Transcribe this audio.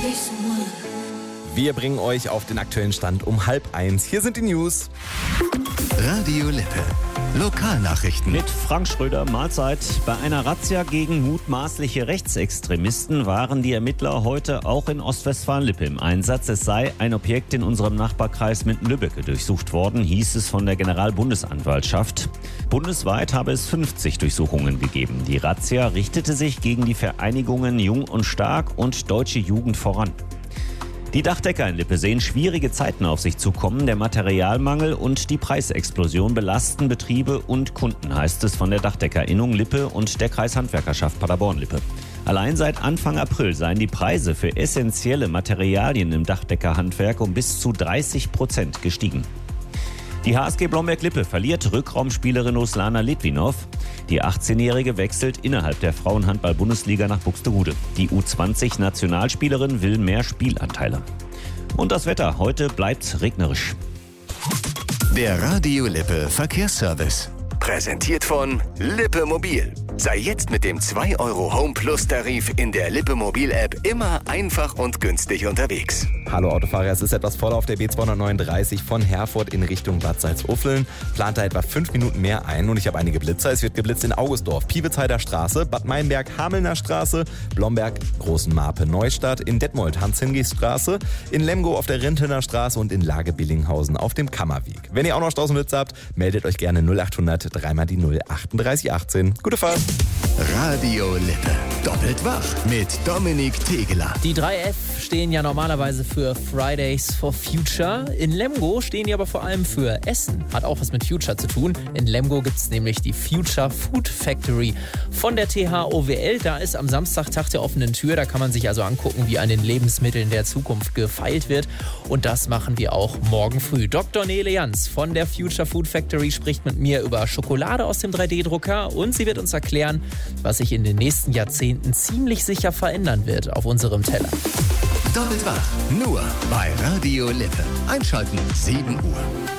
Wir bringen euch auf den aktuellen Stand um 12:30. Hier sind die News. Radio Lippe. Lokalnachrichten. Mit Frank Schröder, Mahlzeit. Bei einer Razzia gegen mutmaßliche Rechtsextremisten waren die Ermittler heute auch in Ostwestfalen-Lippe im Einsatz. Es sei ein Objekt in unserem Nachbarkreis Minden-Lübbecke durchsucht worden, hieß es von der Generalbundesanwaltschaft. Bundesweit habe es 50 Durchsuchungen gegeben. Die Razzia richtete sich gegen die Vereinigungen Jung und Stark und Deutsche Jugend voran. Die Dachdecker in Lippe sehen schwierige Zeiten auf sich zukommen. Der Materialmangel und die Preisexplosion belasten Betriebe und Kunden, heißt es von der Dachdeckerinnung Lippe und der Kreishandwerkerschaft Paderborn-Lippe. Allein seit Anfang April seien die Preise für essentielle Materialien im Dachdeckerhandwerk um bis zu 30% gestiegen. Die HSG Blomberg-Lippe verliert Rückraumspielerin Ruslana Litvinov. Die 18-Jährige wechselt innerhalb der Frauenhandball-Bundesliga nach Buxtehude. Die U20-Nationalspielerin will mehr Spielanteile. Und das Wetter. Heute bleibt regnerisch. Der Radio Lippe Verkehrsservice. Präsentiert von Lippe Mobil. Sei jetzt mit dem 2 € Home Plus Tarif in der Lippe Mobil App immer einfach und günstig unterwegs. Hallo Autofahrer, es ist etwas voller auf der B239 von Herford in Richtung Bad Salzuflen. Plant da etwa 5 Minuten mehr ein und ich habe einige Blitzer. Es wird geblitzt in Augustdorf, Piewitzheider Straße, Bad Meinberg, Hamelner Straße, Blomberg, Großen Marpe, Neustadt, in Detmold, Hans-Hingis Straße, in Lemgo auf der Rintener Straße und in Lage-Billinghausen auf dem Kammerweg. Wenn ihr auch noch Straßenblitze habt, meldet euch gerne 0800 3 mal die 0 38 18. Gute Fahrt! Radio Lippe. Doppelt wach mit Dominik Tegeler. Die 3F stehen ja normalerweise für Fridays for Future. In Lemgo stehen die aber vor allem für Essen. Hat auch was mit Future zu tun. In Lemgo gibt es nämlich die Future Food Factory von der THOWL. Da ist am Samstag Tag der offenen Tür. Da kann man sich also angucken, wie an den Lebensmitteln der Zukunft gefeilt wird. Und das machen wir auch morgen früh. Dr. Nele Jans von der Future Food Factory spricht mit mir über Schokolade aus dem 3D-Drucker. Und sie wird uns erklären, was sich in den nächsten Jahrzehnten ziemlich sicher verändern wird auf unserem Teller. Doppelt wach. Nur bei Radio Lippe. Einschalten 7 Uhr.